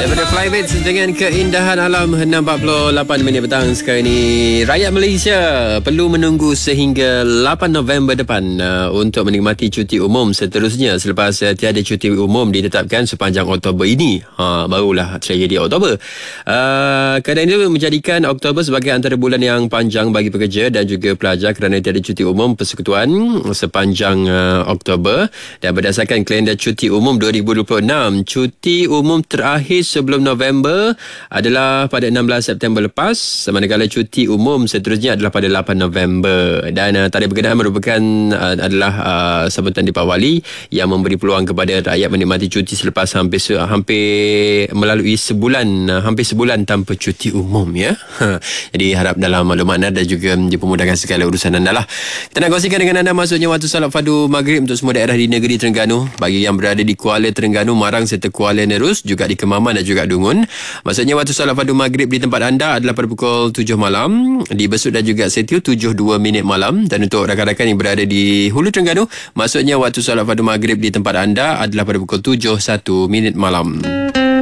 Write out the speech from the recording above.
Daripada Flybaits dengan keindahan alam 6.48 minit petang sekarang ini. Rakyat Malaysia perlu menunggu sehingga 8 November depan untuk menikmati cuti umum seterusnya selepas tiada cuti umum ditetapkan sepanjang Oktober ini. Barulah tragedi Oktober. Keadaan ini menjadikan Oktober sebagai antara bulan yang panjang bagi pekerja dan juga pelajar kerana tiada cuti umum persekutuan sepanjang Oktober. Dan berdasarkan kalender cuti umum 2026, cuti umum terakhir sebelum November adalah pada 16 September lepas, manakala cuti umum seterusnya adalah pada 8 November. Dan tarikh berkenaan merupakan adalah sambutan Deepawali yang memberi peluang kepada rakyat menikmati cuti selepas hampir melalui hampir sebulan tanpa cuti umum, ya. Jadi harap dalam maklumat anda dan juga dipermudahkan segala urusan anda lah. Kita nak kongsikan dengan anda maksudnya waktu salat fardu maghrib untuk semua daerah di negeri Terengganu. Bagi yang berada di Kuala Terengganu, Marang serta Kuala Nerus, juga di Kemaman dan juga Dungun, maksudnya waktu salat fardu maghrib di tempat anda adalah pada pukul 7 malam, di Besut dan juga Setiu 7.2 minit malam. Dan untuk rakan-rakan yang berada di Hulu Terengganu, maksudnya waktu salat fardu maghrib di tempat anda adalah pada pukul 7.1 minit malam.